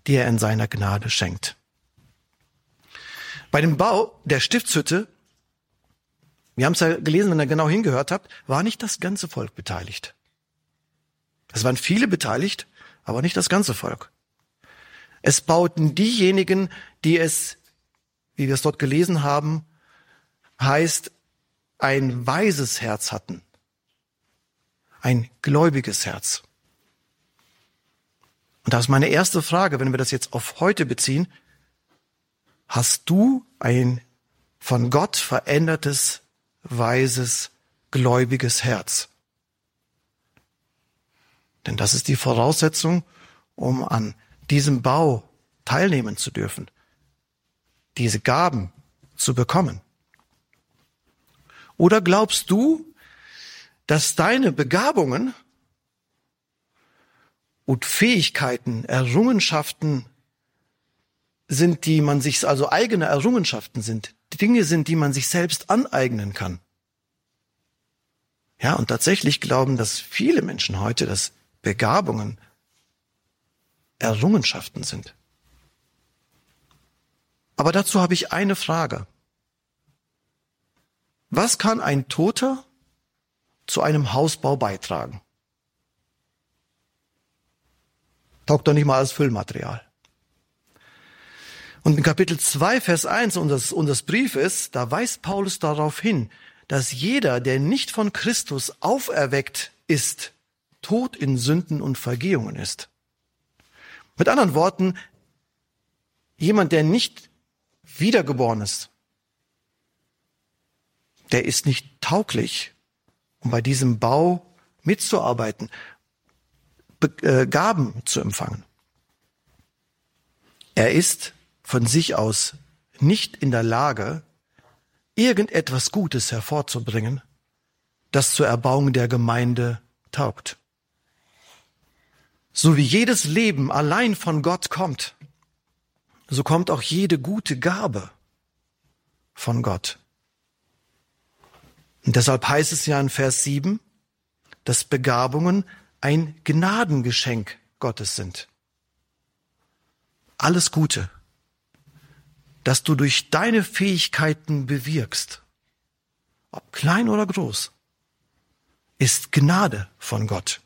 die er in seiner Gnade schenkt. Bei dem Bau der Stiftshütte, wir haben es ja gelesen, wenn ihr genau hingehört habt, war nicht das ganze Volk beteiligt. Es waren viele beteiligt, aber nicht das ganze Volk. Es bauten diejenigen, die es, wie wir es dort gelesen haben, heißt, ein weises Herz hatten. Ein gläubiges Herz. Und das ist meine erste Frage, wenn wir das jetzt auf heute beziehen. Hast du ein von Gott verändertes, weises, gläubiges Herz? Denn das ist die Voraussetzung, um an diesem Bau teilnehmen zu dürfen, diese Gaben zu bekommen. Oder glaubst du, dass deine Begabungen und Fähigkeiten, Errungenschaften sind, die man sich, also eigene Errungenschaften sind, Dinge sind, die man sich selbst aneignen kann? Ja, und tatsächlich glauben das viele Menschen heute, dass Begabungen Errungenschaften sind. Aber dazu habe ich eine Frage. Was kann ein Toter zu einem Hausbau beitragen? Taugt doch nicht mal als Füllmaterial. Und in Kapitel 2, Vers 1 unseres Briefes, da weist Paulus darauf hin, dass jeder, der nicht von Christus auferweckt ist, tot in Sünden und Vergehungen ist. Mit anderen Worten, jemand, der nicht wiedergeboren ist, der ist nicht tauglich, um bei diesem Bau mitzuarbeiten, Gaben zu empfangen. Er ist von sich aus nicht in der Lage, irgendetwas Gutes hervorzubringen, das zur Erbauung der Gemeinde taugt. So wie jedes Leben allein von Gott kommt, so kommt auch jede gute Gabe von Gott. Und deshalb heißt es ja in Vers 7, dass Begabungen ein Gnadengeschenk Gottes sind. Alles Gute, das du durch deine Fähigkeiten bewirkst, ob klein oder groß, ist Gnade von Gott.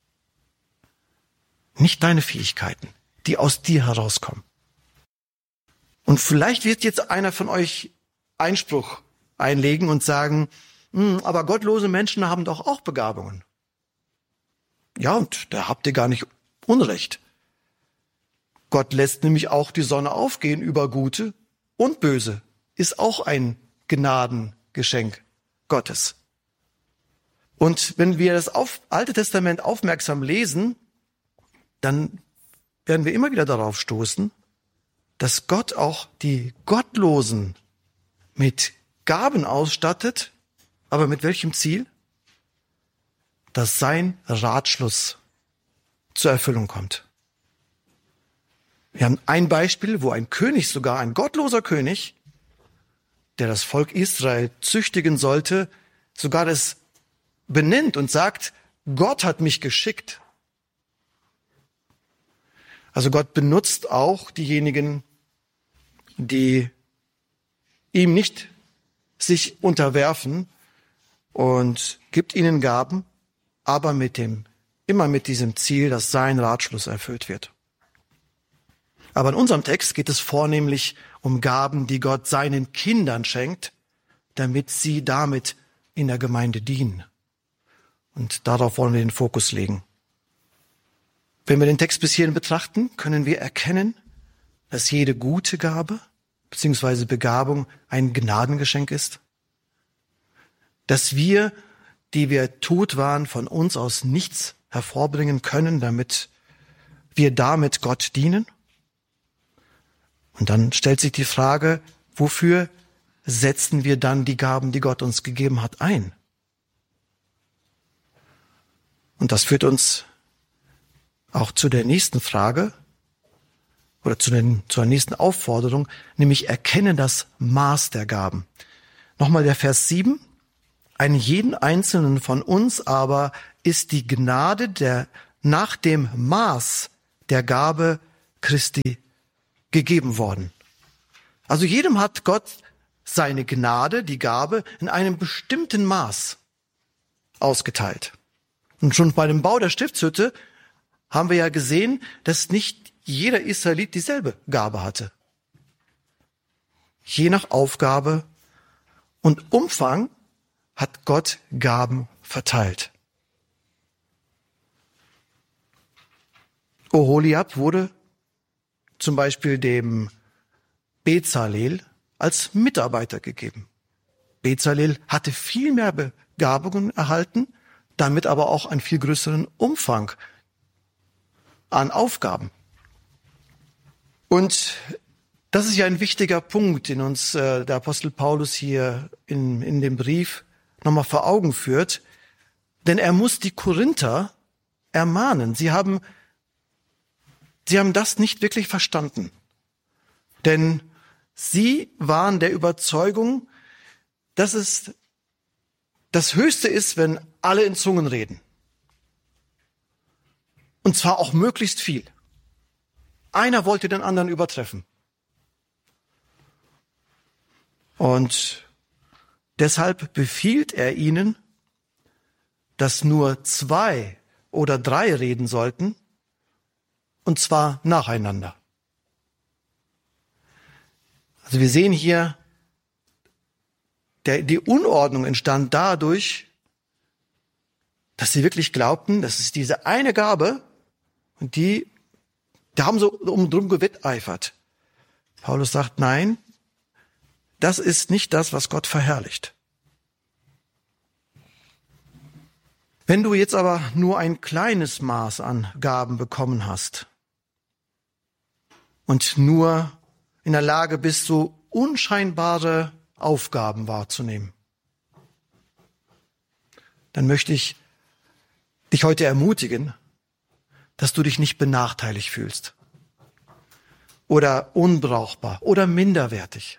Nicht deine Fähigkeiten, die aus dir herauskommen. Und vielleicht wird jetzt einer von euch Einspruch einlegen und sagen, aber gottlose Menschen haben doch auch Begabungen. Ja, und da habt ihr gar nicht Unrecht. Gott lässt nämlich auch die Sonne aufgehen über Gute und Böse. Ist auch ein Gnadengeschenk Gottes. Und wenn wir das Alte Testament aufmerksam lesen, dann werden wir immer wieder darauf stoßen, dass Gott auch die Gottlosen mit Gaben ausstattet, aber mit welchem Ziel? Dass sein Ratschluss zur Erfüllung kommt. Wir haben ein Beispiel, wo ein König, sogar ein gottloser König, der das Volk Israel züchtigen sollte, sogar das benennt und sagt, Gott hat mich geschickt. Also Gott benutzt auch diejenigen, die ihm nicht sich unterwerfen und gibt ihnen Gaben, aber immer mit diesem Ziel, dass sein Ratschluss erfüllt wird. Aber in unserem Text geht es vornehmlich um Gaben, die Gott seinen Kindern schenkt, damit sie damit in der Gemeinde dienen. Und darauf wollen wir den Fokus legen. Wenn wir den Text bis hierhin betrachten, können wir erkennen, dass jede gute Gabe bzw. Begabung ein Gnadengeschenk ist. Dass wir, die wir tot waren, von uns aus nichts hervorbringen können, damit wir damit Gott dienen. Und dann stellt sich die Frage, wofür setzen wir dann die Gaben, die Gott uns gegeben hat, ein? Und das führt uns auch zu der nächsten Frage oder zur nächsten Aufforderung, nämlich erkenne das Maß der Gaben. Nochmal der Vers 7. An jeden Einzelnen von uns aber ist die Gnade nach dem Maß der Gabe Christi gegeben worden. Also jedem hat Gott seine Gnade, die Gabe, in einem bestimmten Maß ausgeteilt. Und schon bei dem Bau der Stiftshütte haben wir ja gesehen, dass nicht jeder Israelit dieselbe Gabe hatte. Je nach Aufgabe und Umfang hat Gott Gaben verteilt. Oholiab wurde zum Beispiel dem Bezalel als Mitarbeiter gegeben. Bezalel hatte viel mehr Begabungen erhalten, damit aber auch einen viel größeren Umfang an Aufgaben. Und das ist ja ein wichtiger Punkt, den uns der Apostel Paulus hier in dem Brief nochmal vor Augen führt. Denn er muss die Korinther ermahnen. Sie haben das nicht wirklich verstanden. Denn sie waren der Überzeugung, dass es das Höchste ist, wenn alle in Zungen reden. Und zwar auch möglichst viel. Einer wollte den anderen übertreffen. Und deshalb befiehlt er ihnen, dass nur 2 oder 3 reden sollten, und zwar nacheinander. Also wir sehen hier, die Unordnung entstand dadurch, dass sie wirklich glaubten, dass es diese eine Gabe, und die haben so drum gewetteifert. Paulus sagt, nein, das ist nicht das, was Gott verherrlicht. Wenn du jetzt aber nur ein kleines Maß an Gaben bekommen hast und nur in der Lage bist, so unscheinbare Aufgaben wahrzunehmen, dann möchte ich dich heute ermutigen, dass du dich nicht benachteiligt fühlst oder unbrauchbar oder minderwertig.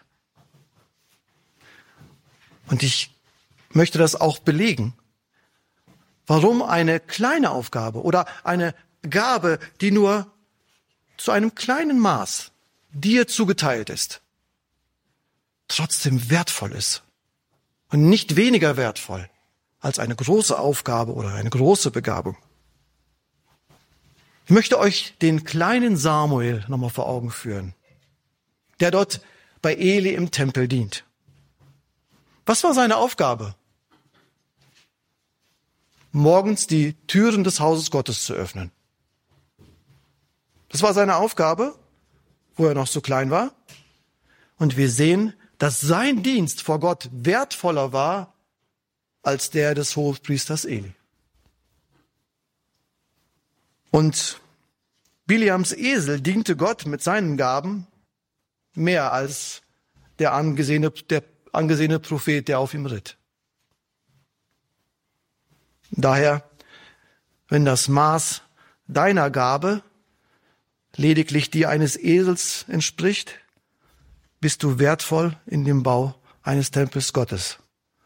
Und ich möchte das auch belegen, warum eine kleine Aufgabe oder eine Gabe, die nur zu einem kleinen Maß dir zugeteilt ist, trotzdem wertvoll ist und nicht weniger wertvoll als eine große Aufgabe oder eine große Begabung. Ich möchte euch den kleinen Samuel nochmal vor Augen führen, der dort bei Eli im Tempel dient. Was war seine Aufgabe? Morgens die Türen des Hauses Gottes zu öffnen. Das war seine Aufgabe, wo er noch so klein war. Und wir sehen, dass sein Dienst vor Gott wertvoller war als der des Hohepriesters Eli. Und Biliams Esel diente Gott mit seinen Gaben mehr als der angesehene Prophet, der auf ihm ritt. Daher, wenn das Maß deiner Gabe lediglich die eines Esels entspricht, bist du wertvoll in dem Bau eines Tempels Gottes.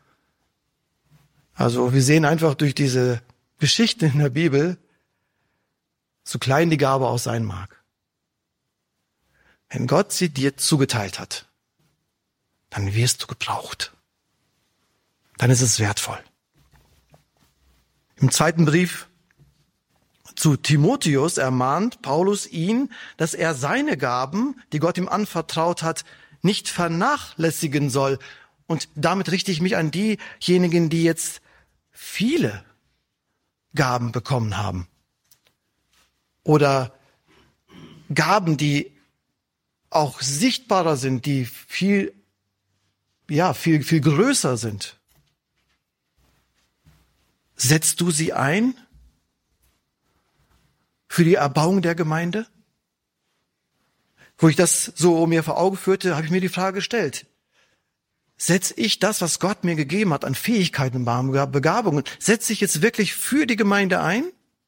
Also wir sehen einfach durch diese Geschichte in der Bibel, so klein die Gabe auch sein mag. Wenn Gott sie dir zugeteilt hat, dann wirst du gebraucht. Dann ist es wertvoll. Im zweiten Brief zu Timotheus ermahnt Paulus ihn, dass er seine Gaben, die Gott ihm anvertraut hat, nicht vernachlässigen soll. Und damit richte ich mich an diejenigen, die jetzt viele Gaben bekommen haben. Oder Gaben, die auch sichtbarer sind, die viel größer sind. Setzt du sie ein für die Erbauung der Gemeinde? Wo ich das so mir vor Augen führte, habe ich mir die Frage gestellt. Setze ich das, was Gott mir gegeben hat an Fähigkeiten und Begabungen, setze ich jetzt wirklich für die Gemeinde ein?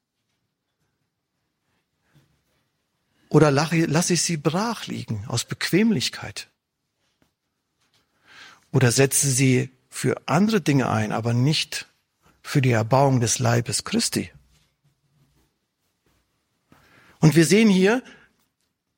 Oder lasse ich sie brach liegen aus Bequemlichkeit? Oder setze sie für andere Dinge ein, aber nicht für die Erbauung des Leibes Christi? Und wir sehen hier,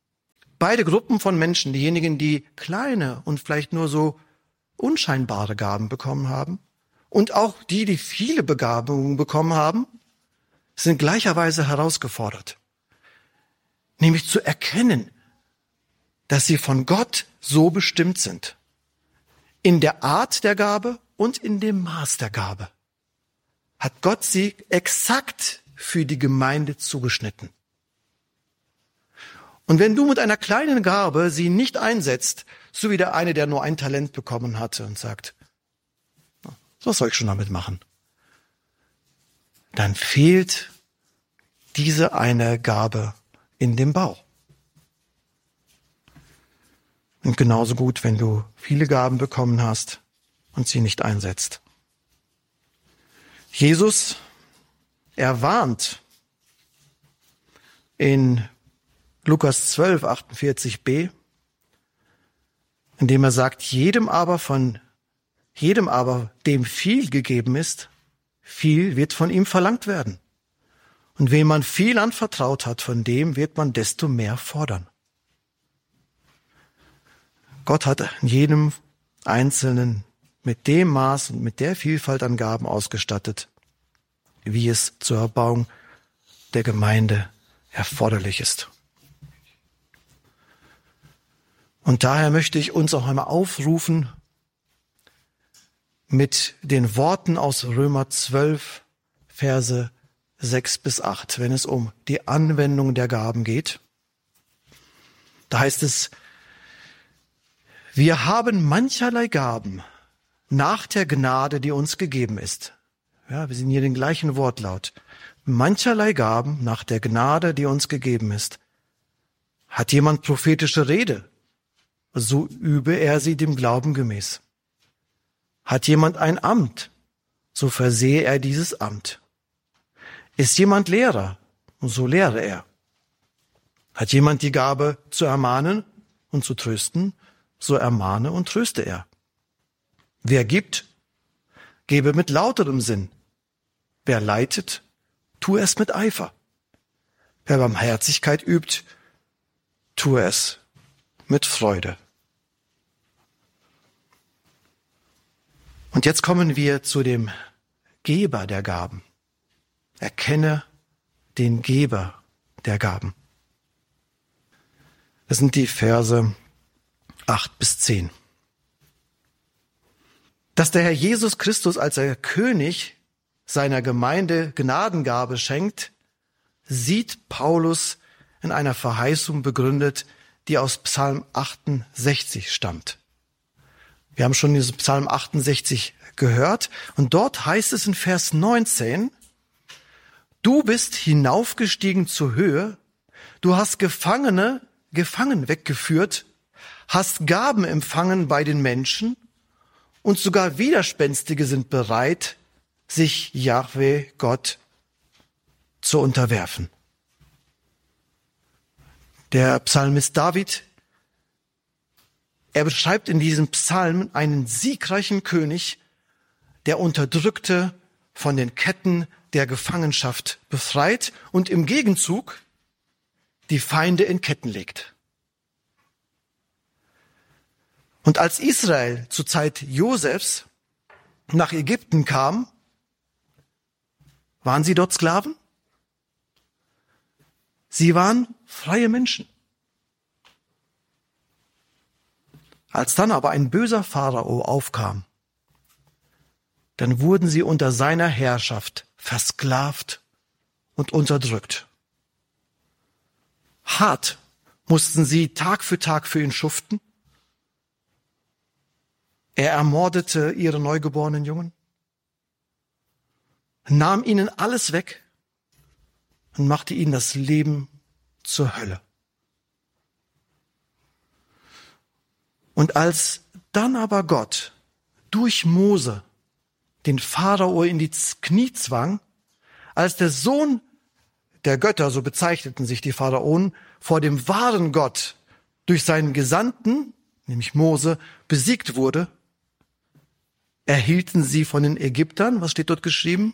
beide Gruppen von Menschen, diejenigen, die kleine und vielleicht nur so unscheinbare Gaben bekommen haben und auch die, die viele Begabungen bekommen haben, sind gleicherweise herausgefordert. Nämlich zu erkennen, dass sie von Gott so bestimmt sind. In der Art der Gabe und in dem Maß der Gabe hat Gott sie exakt für die Gemeinde zugeschnitten. Und wenn du mit einer kleinen Gabe sie nicht einsetzt, so wie der eine, der nur ein Talent bekommen hatte und sagt, was soll ich schon damit machen? Dann fehlt diese eine Gabe in dem Bau. Und genauso gut, wenn du viele Gaben bekommen hast und sie nicht einsetzt. Jesus, er warnt in Lukas 12, 48b, indem er sagt, jedem aber, dem viel gegeben ist, viel wird von ihm verlangt werden. Und wem man viel anvertraut hat, von dem wird man desto mehr fordern. Gott hat jedem Einzelnen mit dem Maß und mit der Vielfalt an Gaben ausgestattet, wie es zur Erbauung der Gemeinde erforderlich ist. Und daher möchte ich uns auch einmal aufrufen, mit den Worten aus Römer 12, Verse 6 bis 8, wenn es um die Anwendung der Gaben geht. Da heißt es, wir haben mancherlei Gaben nach der Gnade, die uns gegeben ist. Ja, wir sehen hier den gleichen Wortlaut. Mancherlei Gaben nach der Gnade, die uns gegeben ist. Hat jemand prophetische Rede? So übe er sie dem Glauben gemäß. Hat jemand ein Amt? So versehe er dieses Amt. Ist jemand Lehrer? So lehre er. Hat jemand die Gabe zu ermahnen und zu trösten? So ermahne und tröste er. Wer gibt, gebe mit lauterem Sinn. Wer leitet, tue es mit Eifer. Wer Barmherzigkeit übt, tue es mit Freude. Und jetzt kommen wir zu dem Geber der Gaben. Erkenne den Geber der Gaben. Das sind die Verse 8 bis 10. Dass der Herr Jesus Christus als der König seiner Gemeinde Gnadengabe schenkt, sieht Paulus in einer Verheißung begründet, die aus Psalm 68 stammt. Wir haben schon diesen Psalm 68 gehört und dort heißt es in Vers 19, du bist hinaufgestiegen zur Höhe, du hast gefangen weggeführt, hast Gaben empfangen bei den Menschen und sogar Widerspenstige sind bereit, sich Jahwe Gott zu unterwerfen. Der Psalmist David, er beschreibt in diesem Psalm einen siegreichen König, der Unterdrückte von den Ketten der Gefangenschaft befreit und im Gegenzug die Feinde in Ketten legt. Und als Israel zur Zeit Josefs nach Ägypten kam, waren sie dort Sklaven? Sie waren freie Menschen. Als dann aber ein böser Pharao aufkam, dann wurden sie unter seiner Herrschaft versklavt und unterdrückt. Hart mussten sie Tag für ihn schuften. Er ermordete ihre neugeborenen Jungen, nahm ihnen alles weg und machte ihnen das Leben zur Hölle. Und als dann aber Gott durch Mose den Pharao in die Knie zwang, als der Sohn der Götter, so bezeichneten sich die Pharaonen, vor dem wahren Gott durch seinen Gesandten, nämlich Mose, besiegt wurde, erhielten sie von den Ägyptern, was steht dort geschrieben?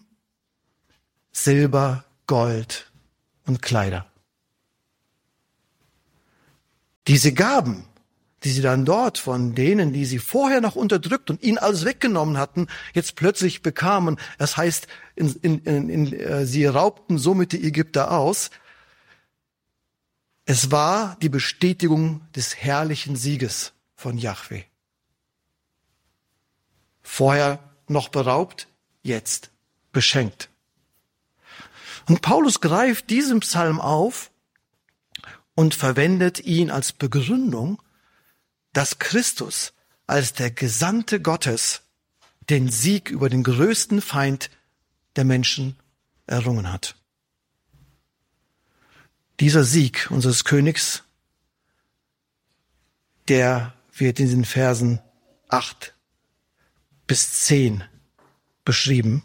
Silber, Gold und Kleider. Diese Gaben, die sie dann dort von denen, die sie vorher noch unterdrückt und ihnen alles weggenommen hatten, jetzt plötzlich bekamen. Das heißt, sie raubten somit die Ägypter aus. Es war die Bestätigung des herrlichen Sieges von Jahwe. Vorher noch beraubt, jetzt beschenkt. Und Paulus greift diesen Psalm auf und verwendet ihn als Begründung, dass Christus als der Gesandte Gottes den Sieg über den größten Feind der Menschen errungen hat. Dieser Sieg unseres Königs, der wird in den Versen 8 bis 10 beschrieben.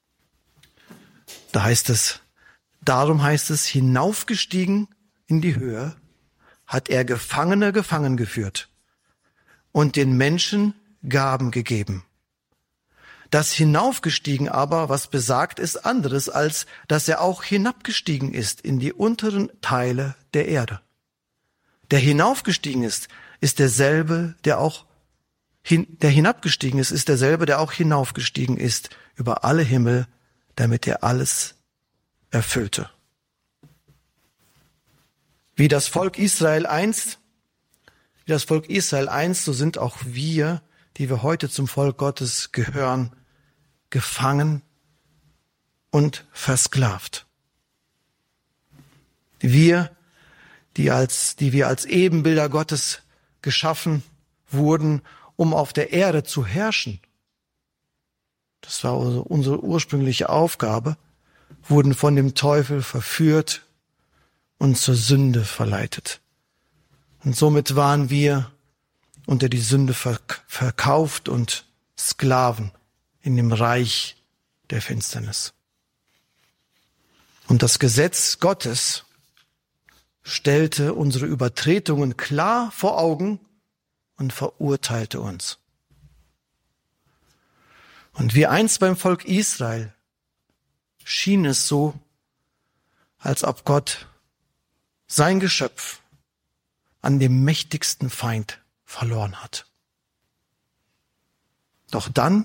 Darum heißt es, hinaufgestiegen in die Höhe, hat er Gefangene gefangen geführt und den Menschen Gaben gegeben. Das Hinaufgestiegen aber, was besagt, ist anderes, als dass er auch hinabgestiegen ist in die unteren Teile der Erde. Der hinaufgestiegen ist derselbe, der auch hinabgestiegen ist derselbe, der auch hinaufgestiegen ist über alle Himmel, damit er alles erfüllte. Wie das Volk Israel einst, so sind auch wir, die wir heute zum Volk Gottes gehören, gefangen und versklavt. Wir, die wir als Ebenbilder Gottes geschaffen wurden, um auf der Erde zu herrschen. Das war also unsere ursprüngliche Aufgabe, wurden von dem Teufel verführt und zur Sünde verleitet. Und somit waren wir unter die Sünde verkauft und Sklaven in dem Reich der Finsternis. Und das Gesetz Gottes stellte unsere Übertretungen klar vor Augen und verurteilte uns. Und wie einst beim Volk Israel schien es so, als ob Gott sein Geschöpf an dem mächtigsten Feind verloren hat. Doch dann,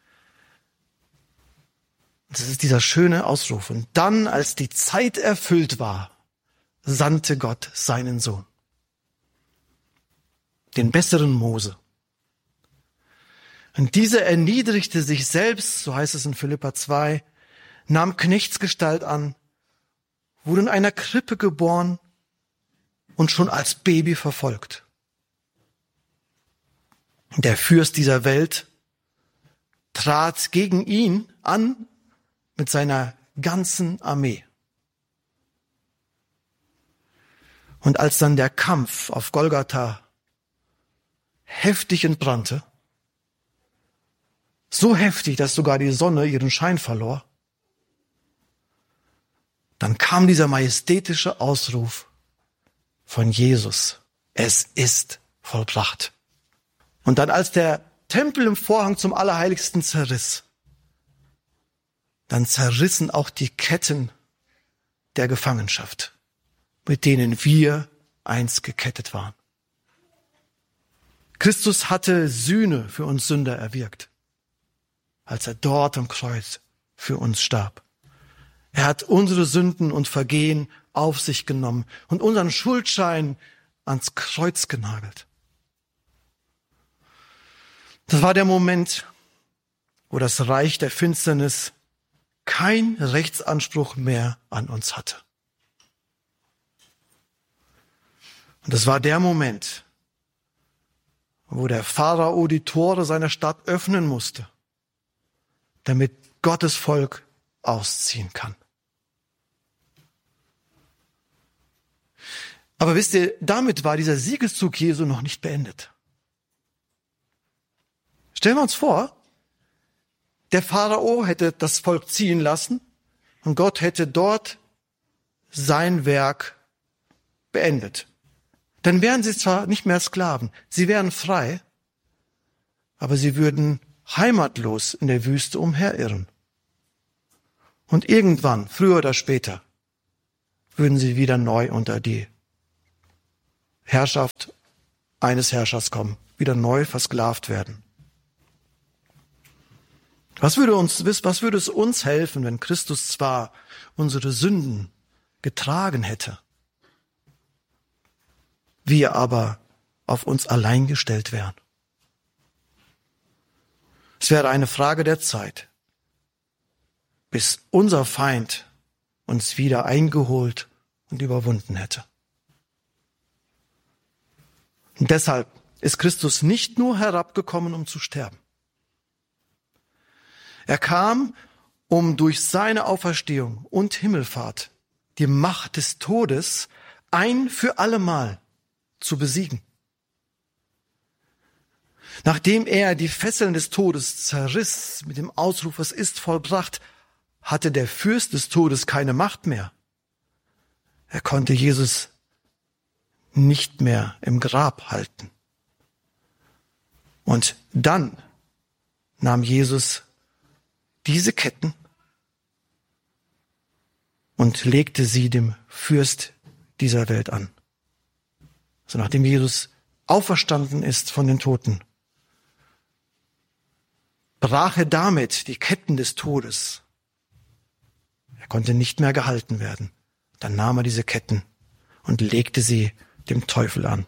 das ist dieser schöne Ausruf, und dann, als die Zeit erfüllt war, sandte Gott seinen Sohn, den besseren Mose. Und dieser erniedrigte sich selbst, so heißt es in Philipper 2, nahm Knechtsgestalt an, wurde in einer Krippe geboren und schon als Baby verfolgt. Der Fürst dieser Welt trat gegen ihn an mit seiner ganzen Armee. Und als dann der Kampf auf Golgatha heftig entbrannte, so heftig, dass sogar die Sonne ihren Schein verlor, dann kam dieser majestätische Ausruf von Jesus: Es ist vollbracht. Und dann, als der Tempel im Vorhang zum Allerheiligsten zerriss, dann zerrissen auch die Ketten der Gefangenschaft, mit denen wir einst gekettet waren. Christus hatte Sühne für uns Sünder erwirkt, als er dort am Kreuz für uns starb. Er hat unsere Sünden und Vergehen auf sich genommen und unseren Schuldschein ans Kreuz genagelt. Das war der Moment, wo das Reich der Finsternis kein Rechtsanspruch mehr an uns hatte. Und das war der Moment, wo der Pharao die Tore seiner Stadt öffnen musste, damit Gottes Volk ausziehen kann. Aber wisst ihr, damit war dieser Siegeszug Jesu noch nicht beendet. Stellen wir uns vor, der Pharao hätte das Volk ziehen lassen und Gott hätte dort sein Werk beendet. Dann wären sie zwar nicht mehr Sklaven, sie wären frei, aber sie würden heimatlos in der Wüste umherirren. Und irgendwann, früher oder später, würden sie wieder neu unter die Herrschaft eines Herrschers kommen, wieder neu versklavt werden. Was würde es uns helfen, wenn Christus zwar unsere Sünden getragen hätte, wir aber auf uns allein gestellt wären? Es wäre eine Frage der Zeit, bis unser Feind uns wieder eingeholt und überwunden hätte. Und deshalb ist Christus nicht nur herabgekommen, um zu sterben. Er kam, um durch seine Auferstehung und Himmelfahrt die Macht des Todes ein für allemal zu besiegen. Nachdem er die Fesseln des Todes zerriss mit dem Ausruf, es ist vollbracht, hatte der Fürst des Todes keine Macht mehr. Er konnte Jesus nicht mehr im Grab halten. Und dann nahm Jesus diese Ketten und legte sie dem Fürst dieser Welt an. Also nachdem Jesus auferstanden ist von den Toten, brach er damit die Ketten des Todes. Er konnte nicht mehr gehalten werden. Dann nahm er diese Ketten und legte sie dem Teufel an.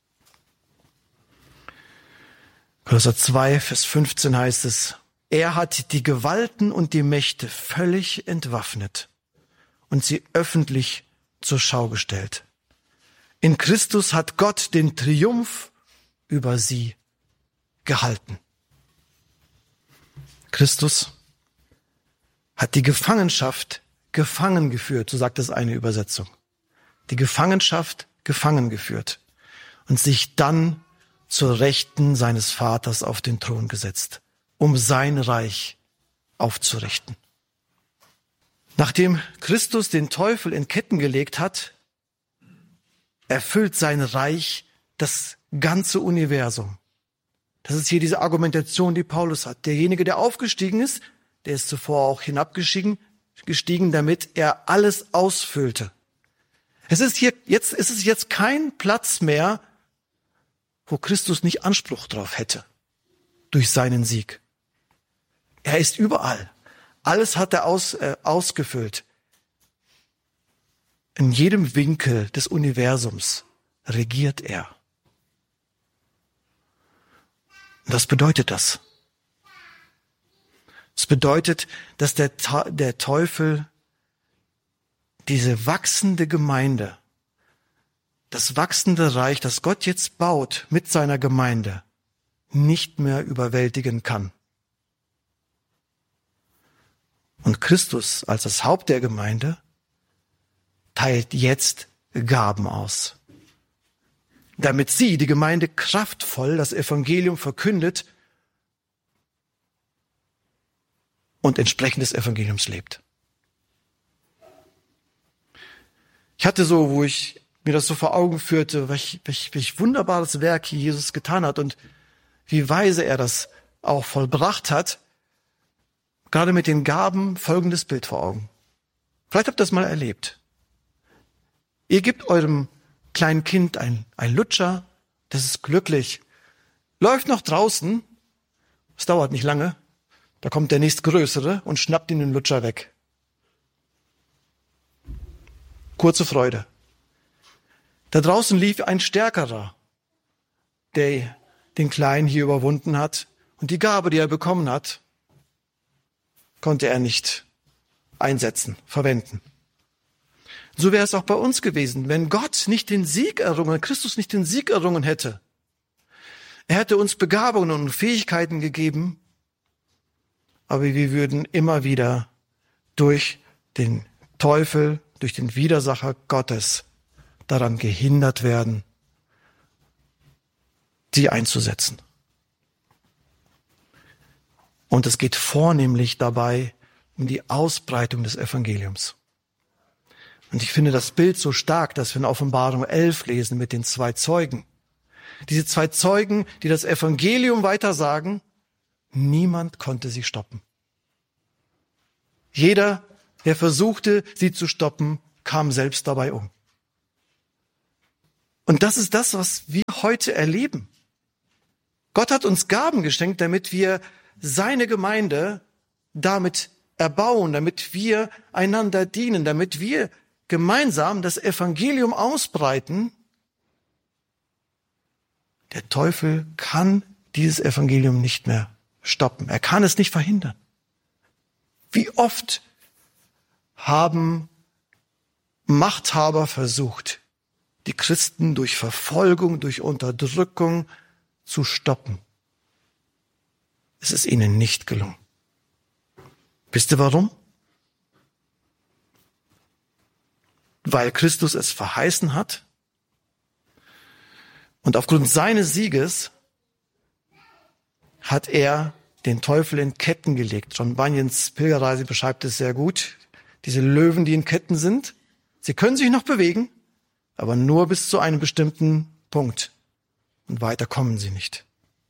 Kolosser 2, Vers 15 heißt es, er hat die Gewalten und die Mächte völlig entwaffnet und sie öffentlich zur Schau gestellt. In Christus hat Gott den Triumph über sie gehalten. Christus hat die Gefangenschaft gefangen geführt, so sagt es eine Übersetzung. Die Gefangenschaft gefangen geführt und sich dann zur Rechten seines Vaters auf den Thron gesetzt, um sein Reich aufzurichten. Nachdem Christus den Teufel in Ketten gelegt hat, erfüllt sein Reich das ganze Universum. Das ist hier diese Argumentation, die Paulus hat. Derjenige, der aufgestiegen ist, der ist zuvor auch hinabgestiegen, damit er alles ausfüllte. Es ist jetzt kein Platz mehr, wo Christus nicht Anspruch drauf hätte, durch seinen Sieg. Er ist überall. Alles hat er ausgefüllt. In jedem Winkel des Universums regiert er. Und was bedeutet das? Es bedeutet, dass der Teufel diese wachsende Gemeinde, das wachsende Reich, das Gott jetzt baut mit seiner Gemeinde, nicht mehr überwältigen kann. Und Christus als das Haupt der Gemeinde teilt jetzt Gaben aus, damit sie, die Gemeinde, kraftvoll das Evangelium verkündet und entsprechend des Evangeliums lebt. Ich hatte so, wo ich mir das so vor Augen führte, welch wunderbares Werk hier Jesus getan hat und wie weise er das auch vollbracht hat, gerade mit den Gaben folgendes Bild vor Augen. Vielleicht habt ihr das mal erlebt. Ihr gebt eurem kleinen Kind ein Lutscher, das ist glücklich, läuft noch draußen, es dauert nicht lange, da kommt der nächstgrößere und schnappt ihn den Lutscher weg. Kurze Freude. Da draußen lief ein Stärkerer, der den Kleinen hier überwunden hat und die Gabe, die er bekommen hat, konnte er nicht einsetzen, verwenden. So wäre es auch bei uns gewesen, wenn Gott nicht den Sieg errungen, Christus nicht den Sieg errungen hätte. Er hätte uns Begabungen und Fähigkeiten gegeben, aber wir würden immer wieder durch den Teufel, durch den Widersacher Gottes daran gehindert werden, sie einzusetzen. Und es geht vornehmlich dabei um die Ausbreitung des Evangeliums. Und ich finde das Bild so stark, dass wir in Offenbarung 11 lesen mit den 2 Zeugen. Diese 2 Zeugen, die das Evangelium weitersagen, niemand konnte sie stoppen. Jeder, der versuchte, sie zu stoppen, kam selbst dabei um. Und das ist das, was wir heute erleben. Gott hat uns Gaben geschenkt, damit wir seine Gemeinde damit erbauen, damit wir einander dienen, damit wir gemeinsam das Evangelium ausbreiten. Der Teufel kann dieses Evangelium nicht mehr stoppen. Er kann es nicht verhindern. Wie oft haben Machthaber versucht, die Christen durch Verfolgung, durch Unterdrückung zu stoppen. Es ist ihnen nicht gelungen. Wisst ihr warum? Weil Christus es verheißen hat und aufgrund seines Sieges hat er den Teufel in Ketten gelegt. John Bunyans Pilgerreise beschreibt es sehr gut. Diese Löwen, die in Ketten sind, sie können sich noch bewegen, aber nur bis zu einem bestimmten Punkt. Und weiter kommen sie nicht.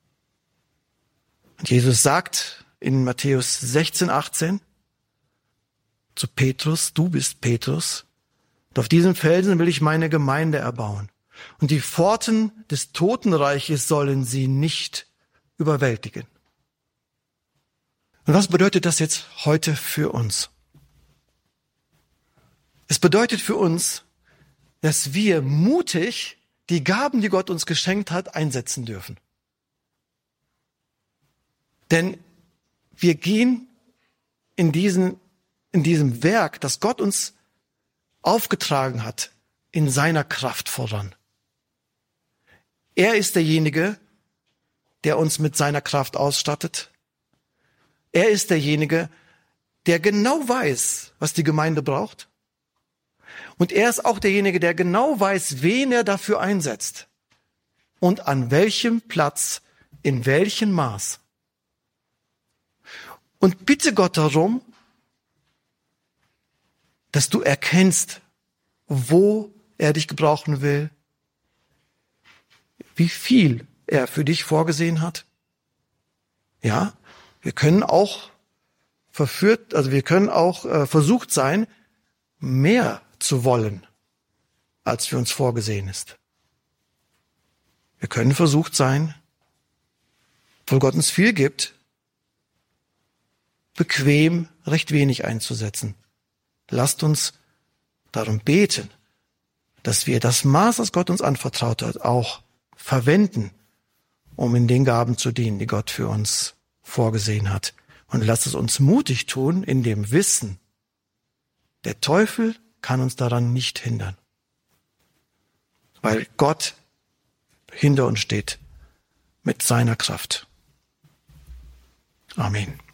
Und Jesus sagt in Matthäus 16, 18 zu Petrus, du bist Petrus, und auf diesem Felsen will ich meine Gemeinde erbauen. Und die Pforten des Totenreiches sollen sie nicht überwältigen. Und was bedeutet das jetzt heute für uns? Es bedeutet für uns, dass wir mutig die Gaben, die Gott uns geschenkt hat, einsetzen dürfen. Denn wir gehen in diesem Werk, das Gott uns aufgetragen hat, in seiner Kraft voran. Er ist derjenige, der uns mit seiner Kraft ausstattet. Er ist derjenige, der genau weiß, was die Gemeinde braucht. Und er ist auch derjenige, der genau weiß, wen er dafür einsetzt und an welchem Platz, in welchem Maß. Und bitte Gott darum, dass du erkennst, wo er dich gebrauchen will, wie viel er für dich vorgesehen hat. Ja, wir können auch versucht sein, mehr zu wollen, als für uns vorgesehen ist. Wir können versucht sein, obwohl Gott uns viel gibt, bequem recht wenig einzusetzen. Lasst uns darum beten, dass wir das Maß, das Gott uns anvertraut hat, auch verwenden, um in den Gaben zu dienen, die Gott für uns vorgesehen hat. Und lasst es uns mutig tun, in dem Wissen, der Teufel kann uns daran nicht hindern, weil Gott hinter uns steht mit seiner Kraft. Amen.